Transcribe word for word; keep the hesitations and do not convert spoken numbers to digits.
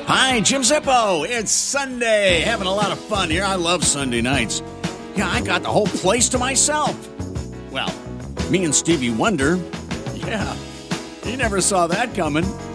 Hi, Jim Zippo. It's Sunday. Having a lot of fun here. I love Sunday nights. Yeah, I got the whole place to myself. Well, me and Stevie Wonder. Yeah, he never saw that coming.